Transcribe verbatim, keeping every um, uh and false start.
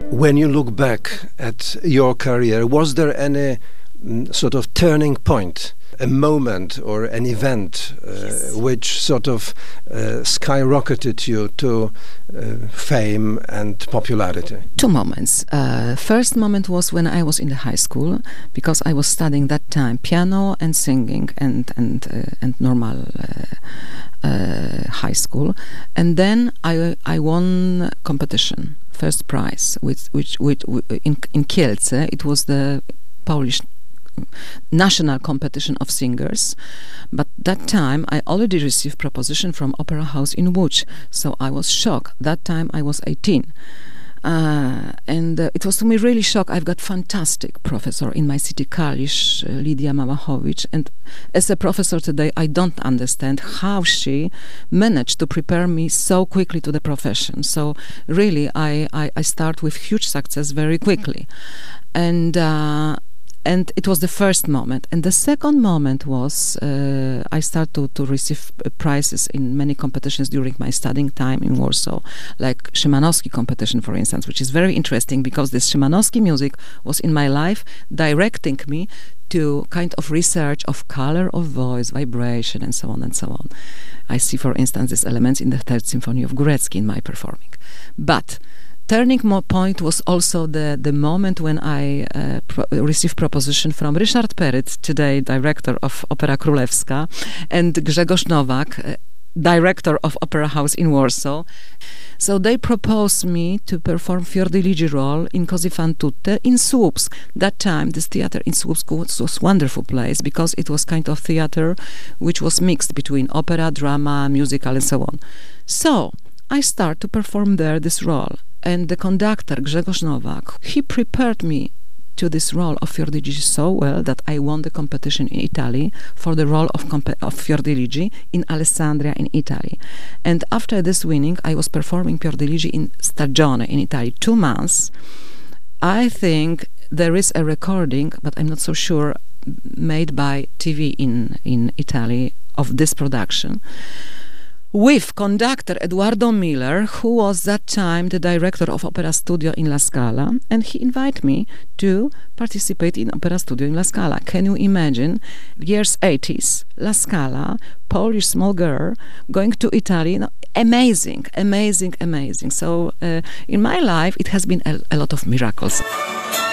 When you look back at your career, was there any mm, sort of turning point, a moment or an event uh, Yes. which sort of uh, skyrocketed you to uh, fame and popularity? Two moments. Uh, first moment was when I was in the high school, because I was studying that time piano and singing and and uh, and normal uh, uh, high school, and then I I won competition, first prize, with which which in in Kielce. It was the Polish national competition of singers, but that time I already received proposition from Opera House in Łódź, so I was shocked. That time I was eighteen, uh, and uh, it was to me really shock. I've got fantastic professor in my city, Kalisz, uh, Lidia Mamachowicz, and as a professor today, I don't understand how she managed to prepare me so quickly to the profession. So really, I I, I start with huge success very quickly, and. Uh, And it was the first moment. And the second moment was uh, I started to, to receive uh, prizes in many competitions during my studying time in Warsaw, like Szymanowski competition, for instance, which is very interesting because this Szymanowski music was in my life, directing me to kind of research of color of voice, vibration, and so on and so on. I see, for instance, these elements in the Third Symphony of Górecki in my performing. But turning mo- point was also the, the moment when I uh, pro- received proposition from Ryszard Peryt, today director of Opera Królewska, and Grzegorz Nowak, uh, director of Opera House in Warsaw. So they proposed me to perform Fiordiligi role in Così fan tutte in Słupsk. That time, this theater in Słupsk was, was a wonderful place because it was kind of theater which was mixed between opera, drama, musical, and so on. So I start to perform there this role. And the conductor, Grzegorz Nowak, he prepared me to this role of Fiordiligi so well that I won the competition in Italy for the role of, comp- of Fiordiligi in Alessandria in Italy. And after this winning, I was performing Fiordiligi in Stagione in Italy, two months. I think there is a recording, but I'm not so sure, made by T V in, in Italy of this production, with conductor Eduardo Miller, who was that time the director of Opera Studio in La Scala, and he invited me to participate in Opera Studio in La Scala. Can you imagine? Years eighties, La Scala, Polish small girl, going to Italy. No, amazing, amazing, amazing. So uh, in my life, it has been a, a lot of miracles.